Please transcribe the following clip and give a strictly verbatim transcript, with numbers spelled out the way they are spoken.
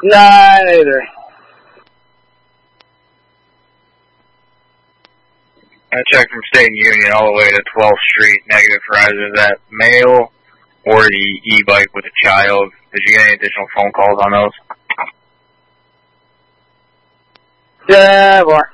Nah, neither. I checked from State and Union all the way to twelfth Street, negative for either that male or the e-bike with a child. Did you get any additional phone calls on those? Yeah, more.